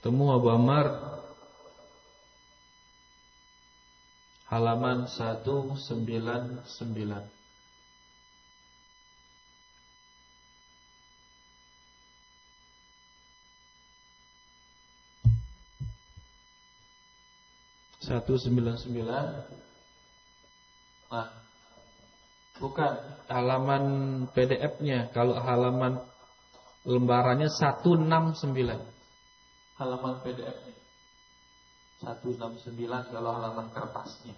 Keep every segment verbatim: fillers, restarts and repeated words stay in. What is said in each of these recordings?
Temu Abu Ammar halaman seratus sembilan puluh sembilan. seratus sembilan puluh sembilan. Nah, bukan halaman P D F-nya. Kalau halaman lembarannya seratus enam puluh sembilan. Halaman P D F-nya seratus enam puluh sembilan kalau halaman kertasnya.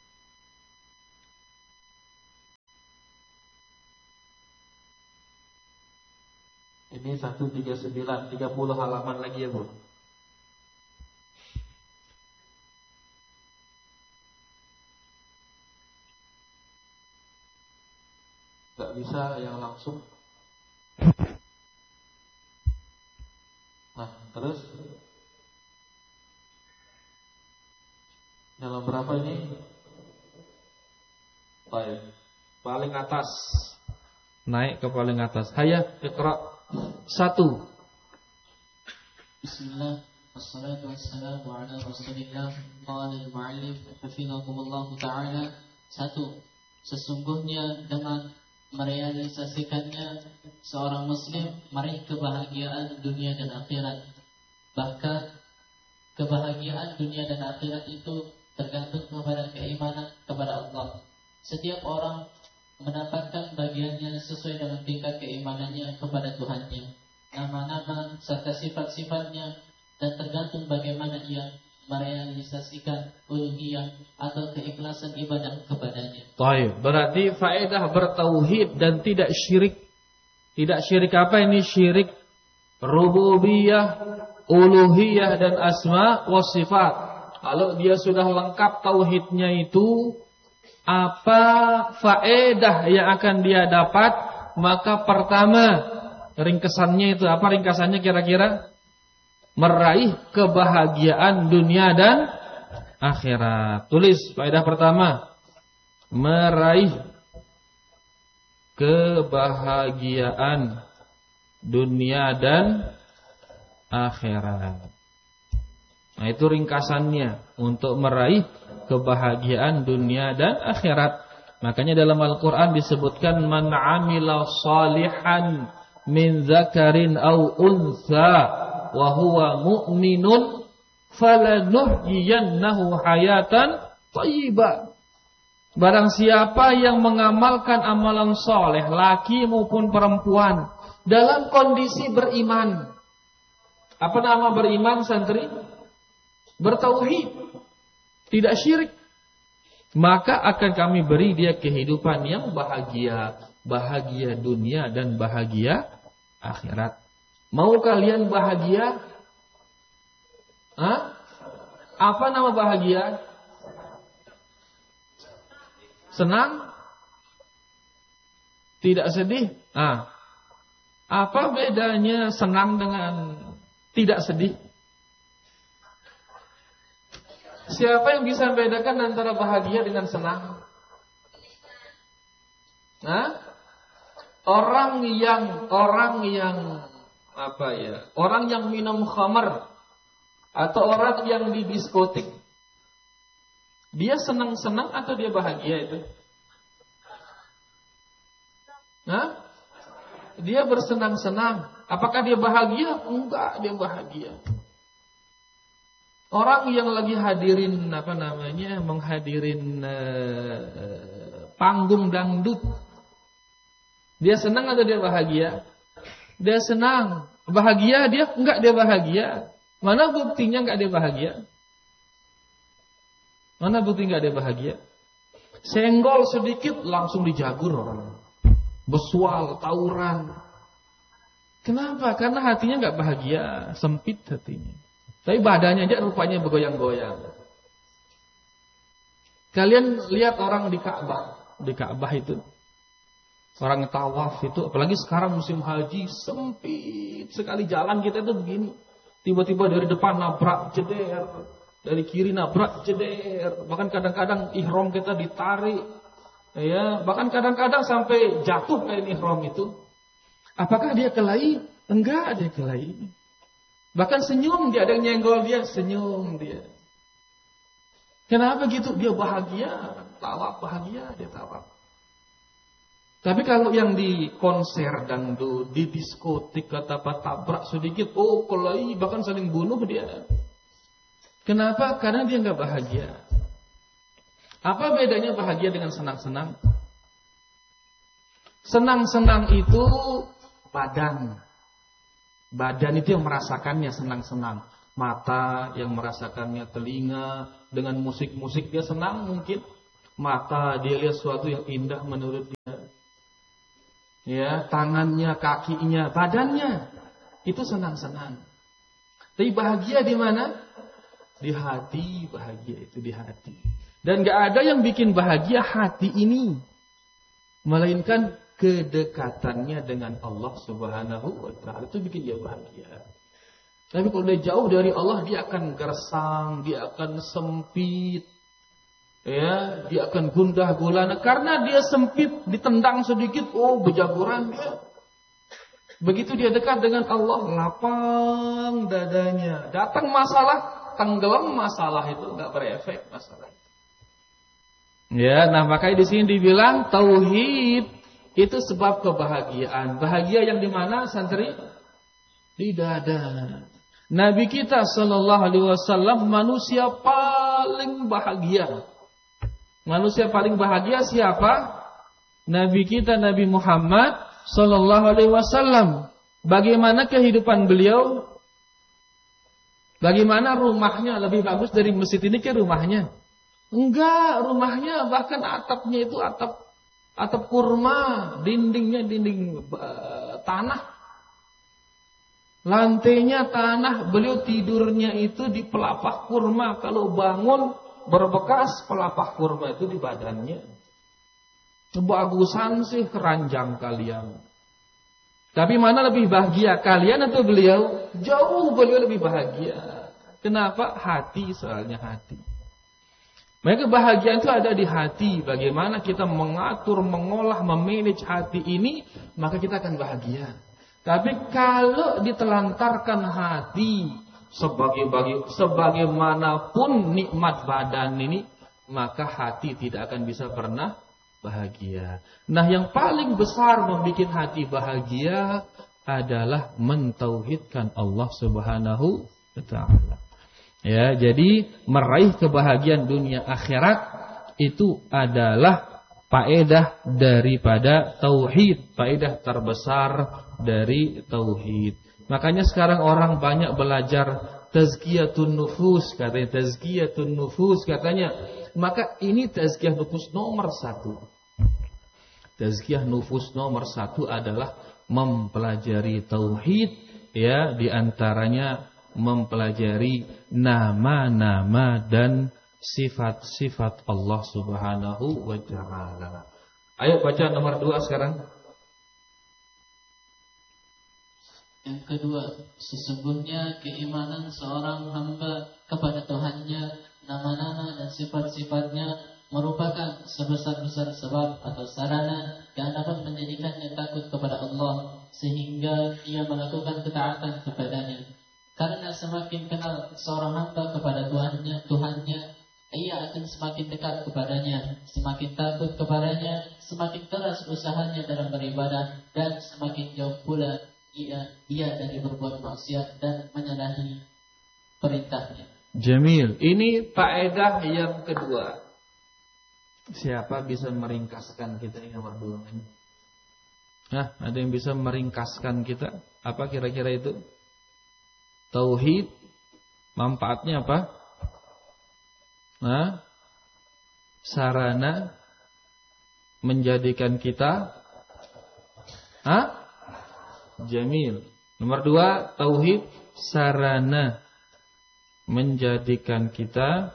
Ini seratus tiga puluh sembilan, tiga puluh halaman lagi ya, Bu. Gak bisa yang langsung. Nah, terus dalam berapa ini? Baik. Paling atas. Naik ke paling atas. Hayya, Iqra. Satu. Bismillah. Wassalatu wassalamu ala Rasulillah. Qala al-mu'allif hafizahumullah ta'ala. Satu. Sesungguhnya dengan merealisasikannya seorang muslim meraih kebahagiaan dunia dan akhirat. Bahkan kebahagiaan dunia dan akhirat itu tergantung kepada keimanan kepada Allah. Setiap orang mendapatkan bagiannya sesuai dengan tingkat keimanannya kepada Tuhannya, nama-nama serta sifat-sifatnya, dan tergantung bagaimana ia merealisasikan uluhiyah atau keikhlasan ibadah kepadanya. Baik, berarti faedah bertauhid dan tidak syirik. Tidak syirik apa ini? Syirik rububiyah, uluhiyah dan asma wa sifat. Kalau dia sudah lengkap tauhidnya itu, apa faedah yang akan dia dapat? Maka pertama, ringkasannya itu apa ringkasannya kira-kira? Meraih kebahagiaan dunia dan akhirat. Tulis faedah pertama, meraih kebahagiaan dunia dan akhirat. Nah, itu ringkasannya untuk meraih kebahagiaan dunia dan akhirat. Makanya dalam Al-Qur'an disebutkan man 'amila shalihan min dzakarin aw untha wa huwa mu'minun falanuhyiyannahu hayatan thayyibah. Barang siapa yang mengamalkan amalan soleh, laki maupun perempuan, dalam kondisi beriman. Apa nama beriman, santri? Bertauhid, tidak syirik. Maka akan kami beri dia kehidupan yang bahagia, bahagia dunia dan bahagia akhirat. Mau kalian bahagia? Hah? Apa nama bahagia? Senang? Tidak sedih? Ah. Apa bedanya senang dengan tidak sedih? Siapa yang bisa membedakan antara bahagia dengan senang? Hah? Orang yang orang yang apa ya? Orang yang minum khamar atau orang yang di diskotik, dia senang-senang atau dia bahagia itu? Hah? Dia bersenang-senang. Apakah dia bahagia? Enggak, dia bahagia. Orang yang lagi hadirin apa namanya? Menghadirin uh, panggung dangdut, dia senang atau dia bahagia? Dia senang. Bahagia dia? Enggak, dia bahagia. Mana buktinya enggak dia bahagia? Mana bukti enggak dia bahagia? Senggol sedikit langsung dijagur orang. Besual, tawuran. Kenapa? Karena hatinya enggak bahagia, sempit hatinya. Tapi badannya aja rupanya bergoyang-goyang. Kalian lihat orang di Ka'bah, di Ka'bah itu. Orang tawaf itu, apalagi sekarang musim haji, sempit sekali jalan kita itu begini. Tiba-tiba dari depan nabrak jeder, dari kiri nabrak jeder. Bahkan kadang-kadang ihram kita ditarik, ya. Bahkan kadang-kadang sampai jatuh kain ihram itu. Apakah dia kelahi? Enggak, dia kelahi. Bahkan senyum dia, ada yang nyenggol dia, senyum dia. Kenapa gitu? Dia bahagia, tawaf bahagia, dia tawaf. Tapi kalau yang di konser dangdut, di diskotik, kata apa tabrak sedikit, oh kelahi, bahkan saling bunuh dia. Kenapa? Karena dia nggak bahagia. Apa bedanya bahagia dengan senang-senang? Senang-senang itu badan. Badan itu yang merasakannya senang-senang. Mata yang merasakannya, telinga dengan musik-musik dia senang mungkin. Mata dia lihat sesuatu yang indah menurut dia. Ya, tangannya, kakinya, badannya itu senang-senang. Tapi bahagia di mana? Di hati, bahagia itu di hati. Dan gak ada yang bikin bahagia hati ini, melainkan kedekatannya dengan Allah Subhanahu wa Ta'ala. Itu bikin dia bahagia. Tapi kalau dia jauh dari Allah, dia akan gersang, dia akan sempit, ya, dia akan gundah gulana. Karena dia sempit, ditendang sedikit, oh berjaguran dia. Begitu dia dekat dengan Allah, lapang dadanya. Datang masalah, tenggelam masalah itu, nggak berefek masalah. Ya, nah makanya di sini dibilang tauhid itu sebab kebahagiaan. Bahagia yang di mana, santri? Di dada. Nabi kita sallallahu alaihi wasallam manusia paling bahagia. Manusia paling bahagia siapa? Nabi kita Nabi Muhammad sallallahu alaihi wasallam. Bagaimana kehidupan beliau? Bagaimana rumahnya lebih bagus dari masjid ini ke rumahnya? Enggak, rumahnya bahkan atapnya itu atap atap kurma, dindingnya dinding uh, tanah. Lantainya tanah, beliau tidurnya itu di pelapah kurma. Kalau bangun berbekas pelapah kurma itu di badannya. Kebagusan sih keranjang kalian. Tapi mana lebih bahagia, kalian atau beliau? Jauh beliau lebih bahagia. Kenapa? Hati, soalnya hati. Maka kebahagiaan itu ada di hati. Bagaimana kita mengatur, mengolah, memanage hati ini, maka kita akan bahagia. Tapi kalau ditelantarkan hati sebagai bagi sebagaimanapun nikmat badan ini, maka hati tidak akan bisa pernah bahagia. Nah, yang paling besar membuat hati bahagia adalah mentauhidkan Allah Subhanahu wa Ta'ala. Ya, jadi meraih kebahagiaan dunia akhirat itu adalah faedah daripada tauhid, faedah terbesar dari tauhid. Makanya sekarang orang banyak belajar tazkiyatun nufus, katanya tazkiyatun nufus katanya. Maka ini tazkiyah nufus nomor satu. Tazkiyah nufus nomor satu adalah mempelajari tauhid, ya, diantaranya mempelajari nama-nama dan sifat-sifat Allah Subhanahu wa Ta'ala. Ayo baca nomor dua sekarang. Yang kedua, sesungguhnya keimanan seorang hamba kepada Tuhannya, nama-nama dan sifat-sifatnya merupakan sebesar-besar sebab atau sarana yang dapat menjadikannya takut kepada Allah sehingga ia melakukan ketaatan kepadanya. Karena semakin kenal seorang hamba kepada Tuhannya, Tuhannya, ia akan semakin dekat kepadanya, semakin takut kepadanya, semakin keras usahanya dalam beribadah, dan semakin jauh pula ia, ia dari berbuat maksiat dan menyalahi perintahnya. Jamil, ini faedah yang kedua. Siapa bisa meringkaskan kita yang nomor dua ini? Nah, ada yang bisa meringkaskan kita? Apa kira-kira itu? Tauhid, manfaatnya apa? Nah, sarana menjadikan kita, hah? Jamil. Nomor dua, tauhid, sarana menjadikan kita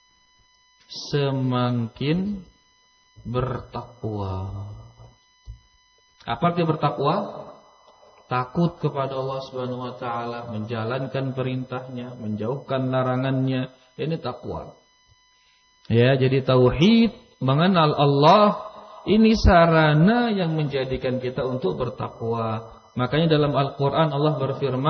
semakin bertakwa. Apa arti bertakwa? Takut kepada Allah Subhanahu wa Ta'ala, menjalankan perintahnya, menjauhkan larangannya. Ini takwa. Ya, jadi tauhid, mengenal Allah, ini sarana yang menjadikan kita untuk bertakwa. Makanya dalam Al-Quran Allah berfirman,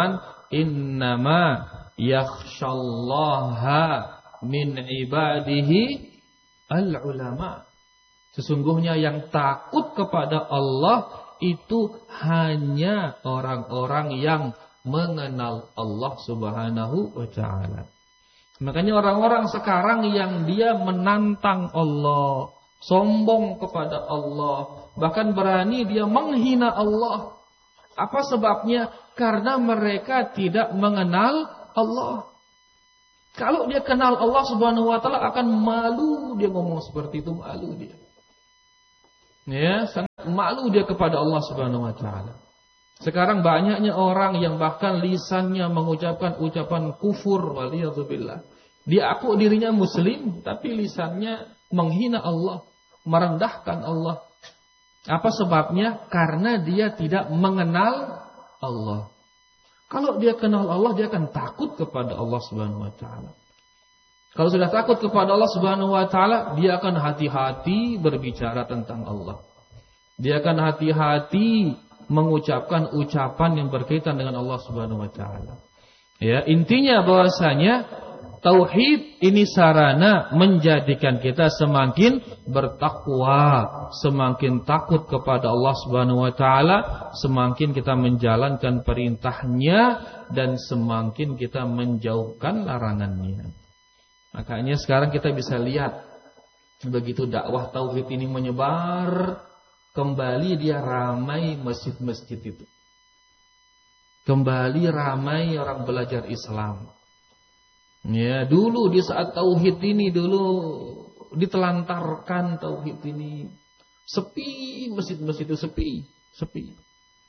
innama yakhshallaha min ibadihi al-ulama. Sesungguhnya yang takut kepada Allah itu hanya orang-orang yang mengenal Allah Subhanahu wa ta'ala. Makanya orang-orang sekarang yang dia menantang Allah, sombong kepada Allah, bahkan berani dia menghina Allah. Apa sebabnya? Karena mereka tidak mengenal Allah. Kalau dia kenal Allah Subhanahu wa ta'ala akan malu dia ngomong seperti itu, malu dia. Ya, sangat malu dia kepada Allah Subhanahu wa ta'ala. Sekarang banyaknya orang yang bahkan lisannya mengucapkan ucapan kufur, waliyadzubillah. Dia aku dirinya muslim, tapi lisannya menghina Allah, merendahkan Allah. Apa sebabnya? Karena dia tidak mengenal Allah. Kalau dia kenal Allah, dia akan takut kepada Allah Subhanahu wa ta'ala. Kalau sudah takut kepada Allah Subhanahu wa ta'ala, dia akan hati-hati berbicara tentang Allah. Dia akan hati-hati mengucapkan ucapan yang berkaitan dengan Allah Subhanahu wa ta'ala. Ya, intinya bahwasanya tauhid ini sarana menjadikan kita semakin bertakwa, semakin takut kepada Allah Subhanahu wa ta'ala, semakin kita menjalankan perintahnya dan semakin kita menjauhkan larangannya. Makanya sekarang kita bisa lihat begitu dakwah tauhid ini menyebar, kembali dia ramai masjid-masjid itu. Kembali ramai orang belajar Islam. Ya, dulu di saat tauhid ini dulu ditelantarkan tauhid ini. Sepi, masjid-masjid itu sepi, sepi.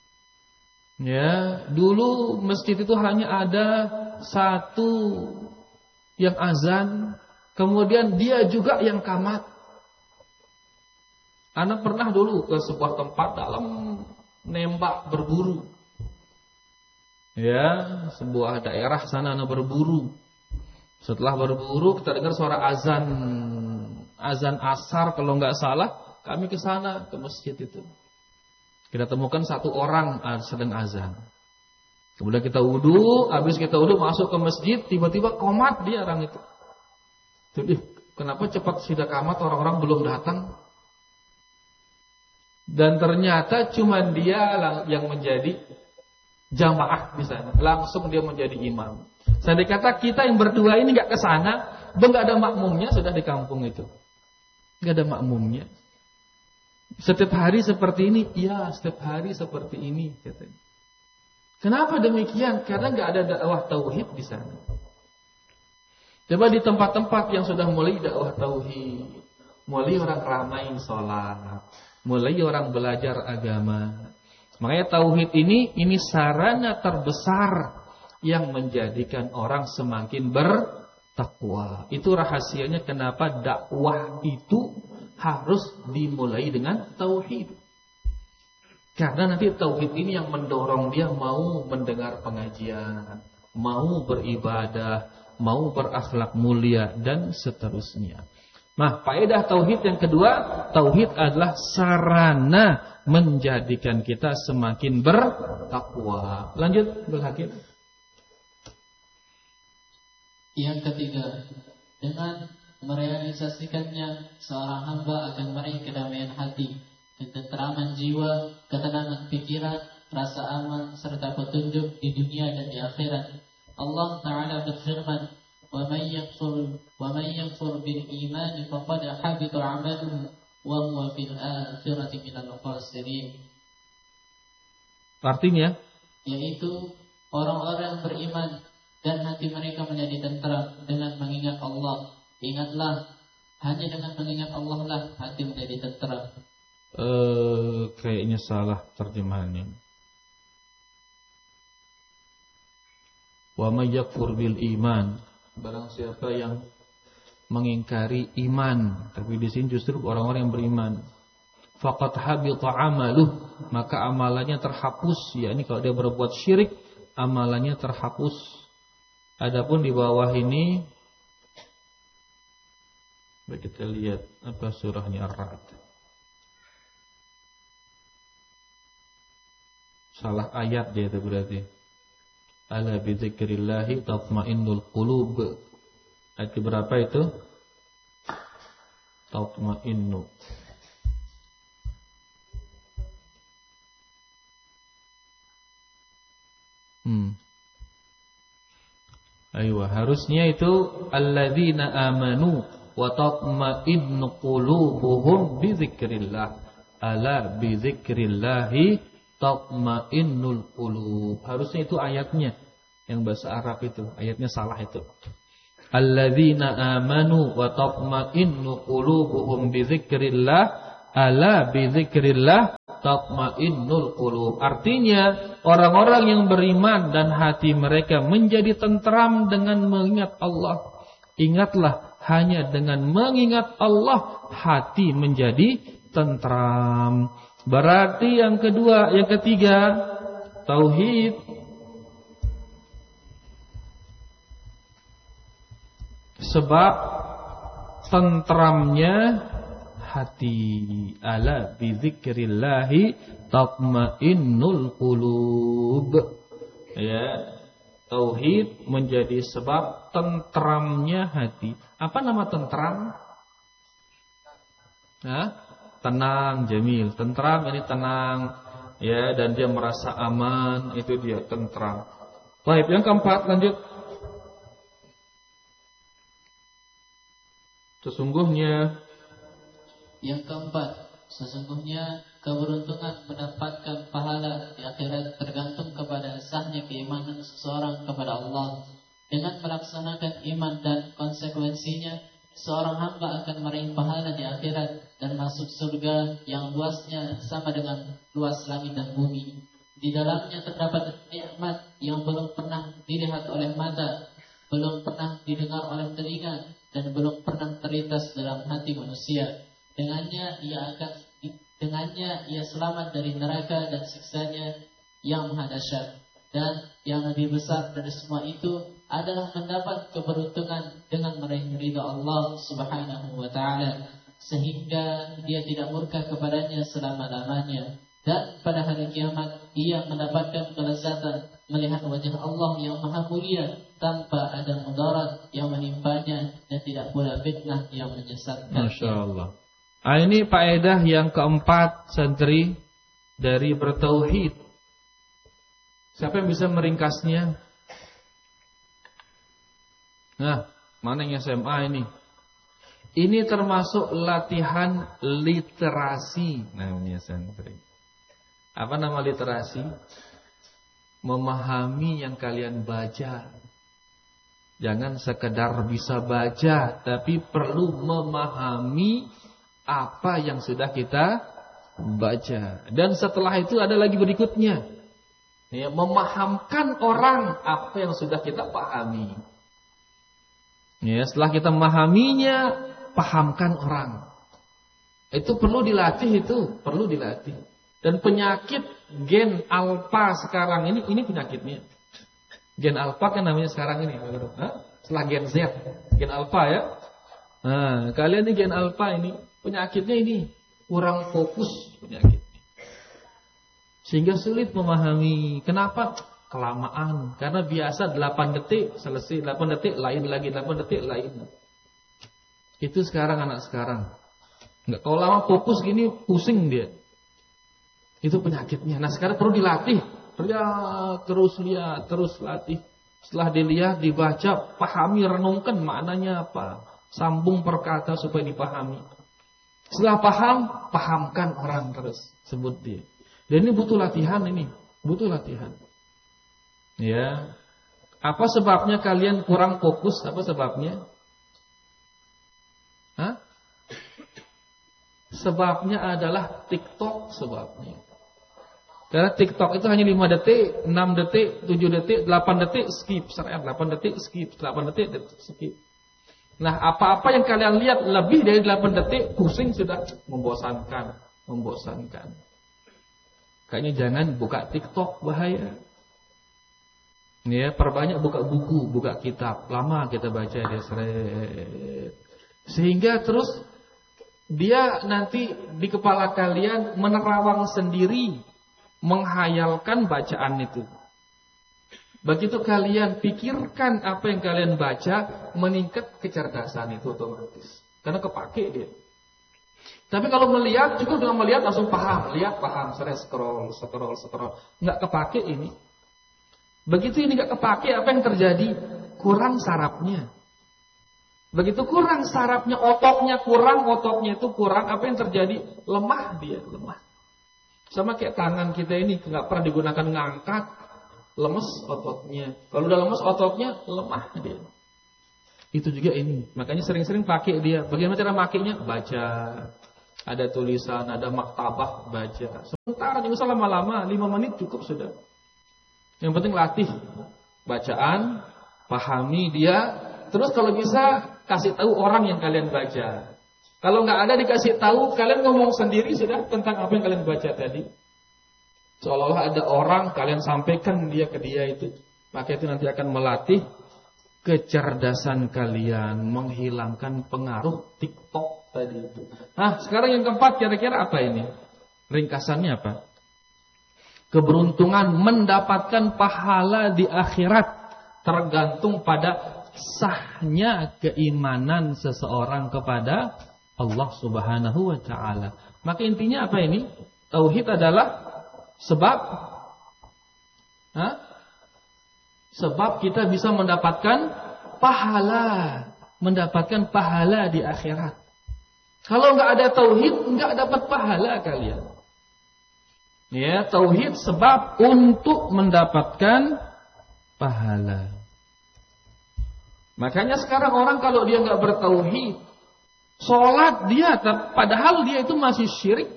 Ya, dulu masjid itu hanya ada satu yang azan, kemudian dia juga yang qamat. Anak pernah dulu ke sebuah tempat dalam nembak berburu. Ya, sebuah daerah sana anak berburu. Setelah berburu kita dengar suara azan, azan asar kalau nggak salah, kami ke sana ke masjid itu. Kita temukan satu orang sedang azan. Kemudian kita wudu, habis kita wudu masuk ke masjid, tiba-tiba qomat dia orang itu. Jadi, kenapa cepat sudah qamat, orang-orang belum datang? Dan ternyata cuma dia yang menjadi jamaah di sana. Langsung dia menjadi imam. Saya dikata kita yang berdua ini nggak ke sana, enggak ada makmumnya sudah di kampung itu. Enggak ada makmumnya. Setiap hari seperti ini, iya, setiap hari seperti ini katanya. Kenapa demikian? Karena enggak ada dakwah tauhid di sana. Coba di tempat-tempat yang sudah mulai dakwah tauhid, mulai orang ramai sholat, mulai orang belajar agama. Makanya tauhid ini ini sarana terbesar yang menjadikan orang semakin bertakwa. Itu rahasianya kenapa dakwah itu harus dimulai dengan tauhid. Karena nanti tauhid ini yang mendorong dia mau mendengar pengajian, mau beribadah, mau berakhlak mulia dan seterusnya. Nah, faedah tauhid yang kedua, tauhid adalah sarana menjadikan kita semakin bertakwa. Lanjut, Bung Hakim. Yang ketiga, dengan merealisasikannya seorang hamba akan meraih kedamaian hati, ketenteraman jiwa, ketenangan pikiran, rasa aman serta petunjuk di dunia dan di akhirat. Allah Ta'ala berfirman, "Wa may yakfur wa may yakfur bil iman faqad habita 'amaluhu wa huwa fil akhirati minal khasirin." Artinya, yaitu orang-orang beriman dan hati mereka menjadi tenteram dengan mengingat Allah. Ingatlah, hanya dengan mengingat Allah lah hati menjadi tenteram. Uh, kayaknya salah terjemahannya. Wa may yakfur bil iman, barang siapa yang mengingkari iman, tapi di sini justru orang-orang yang beriman. Faqad habita amaluh, maka amalannya terhapus. Yakni kalau dia berbuat syirik, amalannya terhapus. Adapun di bawah ini, baik kita lihat apa surahnya Ar-Ra'd. Salah ayat dia itu berarti. Ala bidzikrillahi tatma'innul qulub. Ayat berapa itu? Tatma'innu. Hmm. Ayo, harusnya itu alladzina amanu wa tatma'innu qulubuhum bidzikrillah. Ala bidzikrillahi tatma'innul qulub. Harusnya itu ayatnya yang bahasa Arab itu. Ayatnya salah itu. Alladzina amanu wa tatma'innu qulubuhum bidzikrillah. Ala bidzikrillah tatma'innul qulub. Artinya orang-orang yang beriman dan hati mereka menjadi tentram dengan mengingat Allah. Ingatlah, hanya dengan mengingat Allah hati menjadi tentram. Berarti yang kedua, yang ketiga, tauhid. Sebab tentramnya hati. Ala bizikrillahi tatmainnul qulub. Ya, tauhid menjadi sebab tentramnya hati. Apa nama tentram? Hah? Tenang, jamil. Tentram ini tenang, ya, dan dia merasa aman, itu dia tentram. Baik, yang keempat, lanjut. Sesungguhnya Yang keempat, sesungguhnya keberuntungan mendapatkan pahala di akhirat tergantung kepada sahnya keimanan seseorang kepada Allah. Dengan melaksanakan iman dan konsekuensinya, seorang hamba akan meraih pahala di akhirat dan masuk surga yang luasnya sama dengan luas langit dan bumi. Di dalamnya terdapat nikmat yang belum pernah dilihat oleh mata, belum pernah didengar oleh telinga, dan belum pernah terlintas dalam hati manusia. Dengannya ia akan dengannya ia selamat dari neraka dan siksanya yang maha dahsyat. Dan yang lebih besar dari semua itu adalah mendapat keberuntungan dengan meraih ridha Allah Subhanahu wa taala, sehingga dia tidak murka kepadanya selama-lamanya. Dan pada hari kiamat ia mendapatkan kelezatan melihat wajah Allah yang maha mulia tanpa ada mudarat yang menimpanya dan tidak pula fitnah yang menyesatkan. Masya Allah. Ah, ini faedah yang keempat santri dari bertauhid. Siapa yang bisa meringkasnya? Nah, mana yang S M A ini? Ini termasuk latihan literasi namanya santri. Apa nama literasi? Memahami yang kalian baca. Jangan sekedar bisa baca, tapi perlu memahami apa yang sudah kita baca. Dan setelah itu ada lagi berikutnya, ya, memahamkan orang apa yang sudah kita pahami. Ya, setelah kita memahaminya, pahamkan orang. Itu perlu dilatih, itu perlu dilatih. Dan penyakit gen alfa sekarang ini, ini penyakitnya. Gen alfa kan namanya sekarang ini. Hah? Setelah gen Z, gen alfa ya. Nah, kalian ini gen alfa ini, penyakitnya ini kurang fokus penyakit. Sehingga sulit memahami. Kenapa? Kelamaan. Karena biasa delapan detik selesai, delapan detik lain lagi, delapan detik lain. Itu sekarang anak sekarang. Enggak, kalau lama fokus gini pusing dia. Itu penyakitnya. Nah, sekarang perlu dilatih. Lihat, terus lihat, terus latih. Setelah dilihat, dibaca, pahami, renungkan maknanya apa. Sambung perkata supaya dipahami. Setelah paham, pahamkan orang terus. Sebut dia. Dan ini butuh latihan ini. Butuh latihan. Ya. Apa sebabnya kalian kurang fokus? Apa sebabnya? Hah? Sebabnya adalah TikTok sebabnya. Karena TikTok itu hanya lima detik, enam detik, tujuh detik, delapan detik, skip. Seret, delapan detik, skip. delapan detik, skip. Nah, apa-apa yang kalian lihat lebih dari delapan detik, pusing sudah, membosankan. Membosankan. Kayaknya jangan buka TikTok, bahaya. Ya, perbanyak buka buku, buka kitab. Lama kita baca dia seret. Sehingga terus dia nanti di kepala kalian menerawang sendiri, menghayalkan bacaan itu. Begitu kalian pikirkan apa yang kalian baca, meningkat kecerdasan itu otomatis. Karena kepake dia. Tapi kalau melihat, cukup dengan melihat langsung paham. Lihat, paham, saya scroll, scroll, scroll. Nggak kepake ini. Begitu ini nggak kepake, apa yang terjadi? Kurang sarafnya. Begitu kurang sarafnya, ototnya kurang, ototnya itu kurang, apa yang terjadi? Lemah dia, lemah. Sama kayak tangan kita ini, nggak pernah digunakan ngangkat. Lemes ototnya. Kalau udah lemes ototnya, lemah dia. Itu juga ini. Makanya sering-sering pakai dia. Bagaimana cara makainya? Baca. Ada tulisan, ada maktabah, baca. Sebentar, jangan usah lama-lama. lima menit cukup sudah. Yang penting latih. Bacaan, pahami dia. Terus kalau bisa, kasih tahu orang yang kalian baca. Kalau nggak ada dikasih tahu, kalian ngomong sendiri sudah tentang apa yang kalian baca tadi. Seolah-olah ada orang, kalian sampaikan dia ke dia itu. Maka itu nanti akan melatih kecerdasan kalian, menghilangkan pengaruh TikTok tadi itu. Nah, sekarang yang keempat kira-kira apa ini? Ringkasannya apa? Keberuntungan mendapatkan pahala di akhirat tergantung pada sahnya keimanan seseorang kepada Allah Subhanahu wa taala. Maka intinya apa ini? Tauhid adalah sebab ha? Sebab kita bisa mendapatkan pahala, mendapatkan pahala di akhirat. Kalau enggak ada tauhid, enggak dapat pahala kalian. Ya, tauhid sebab untuk mendapatkan pahala. Makanya sekarang orang kalau dia enggak bertauhid, sholat dia, padahal dia itu masih syirik.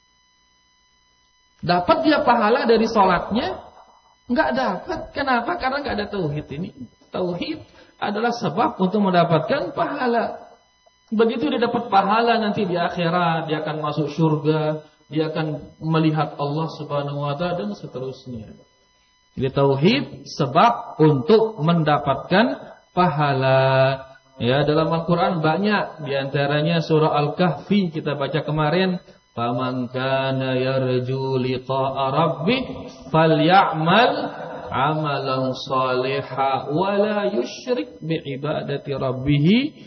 Dapat dia pahala dari sholatnya? Enggak dapat. Kenapa? Karena enggak ada tauhid ini. Tauhid adalah sebab untuk mendapatkan pahala. Begitu dia dapat pahala nanti di akhirat, dia akan masuk surga, dia akan melihat Allah Subhanahu wa taala dan seterusnya. Jadi tauhid sebab untuk mendapatkan pahala. Ya, dalam Al-Qur'an banyak, di antaranya surah Al-Kahfi kita baca kemarin. Faman kana yarju liqa'a rabbih falyamal amalan shalihan wa la yusyrik bi'ibadati rabbih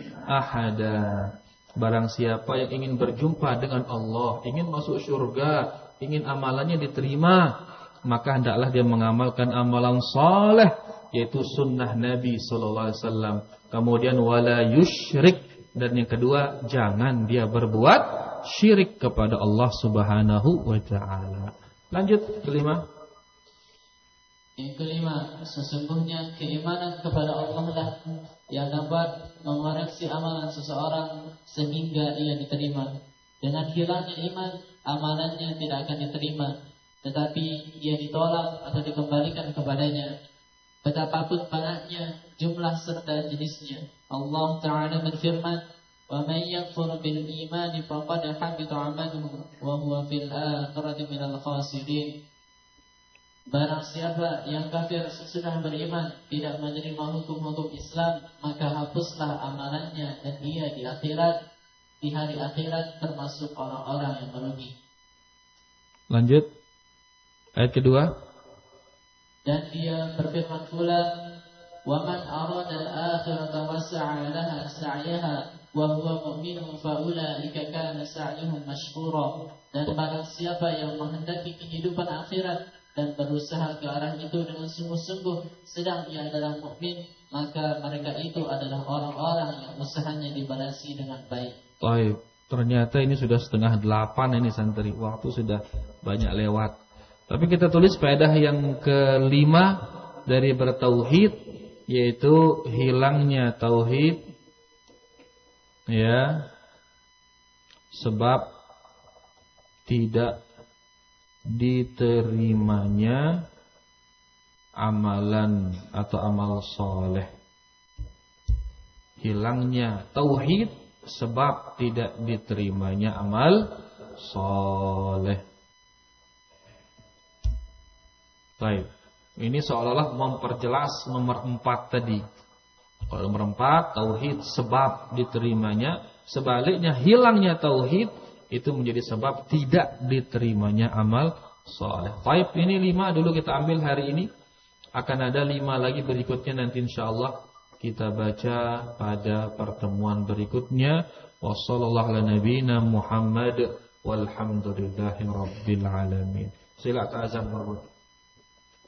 ahada. Barang siapa yang ingin berjumpa dengan Allah, ingin masuk surga, ingin amalannya diterima, maka hendaklah dia mengamalkan amalan saleh, yaitu sunnah Nabi sallallahu alaihi wasallam. Kemudian wala yusyrik, dan yang kedua jangan dia berbuat syirik kepada Allah Subhanahu wa taala. Lanjut kelima. Yang kelima, sesungguhnya keimanan kepada Allah lah yang dapat mengoreksi amalan seseorang sehingga ia diterima. Dengan hilangnya iman, amalannya tidak akan diterima, tetapi ia ditolak atau dikembalikan kepadanya. Betapapun banyaknya jumlah serta jenisnya. Allah Ta'ala berfirman, وَمَنْ يَكْفُرْ بِالْإِيمَانِ فَقَدْ حَبِطَ عَمَلُهُ وَهُوَ فِي الْآخِرَةِ مِنَ الْخَاسِرِينَ. Barang siapa yang kafir sesudah beriman, tidak menerima hukum-hukum Islam, maka hapuslah amalannya dan dia di akhirat, di hari akhirat termasuk orang-orang yang merugi. Lanjut ayat kedua. Dan dia berfirman pula, وَمَنْ أَرَادَ الْآخِرَةَ وَسَعَى لَهَا سَعْيَهَا وَهُوَ مُؤْمِنٌ فَأُولَئِكَ كَانَ سَعْيُهُمْ مَشْكُورًا. Dan barang siapa yang menghendaki kehidupan akhirat dan berusaha ke arah itu dengan sungguh-sungguh, sedang ia adalah mukmin, maka mereka itu adalah orang-orang yang usahanya dibalasi dengan baik. Baik, ternyata ini sudah setengah delapan ini santri, waktu sudah banyak lewat. Tapi kita tulis faedah yang kelima dari bertauhid, yaitu hilangnya tauhid, ya, sebab tidak diterimanya amalan atau amal soleh. Hilangnya tauhid sebab tidak diterimanya amal soleh. Baik, ini seolah-olah memperjelas nomor empat tadi. Kalau nomor empat, tauhid sebab diterimanya. Sebaliknya, hilangnya tauhid itu menjadi sebab tidak diterimanya amal soleh. Baik, ini lima dulu kita ambil hari ini. Akan ada lima lagi berikutnya nanti insyaallah kita baca pada pertemuan berikutnya. Wassallallahu ala nabiyina Muhammad walhamdulillahi rabbil alamin. Silakan azan Bapak.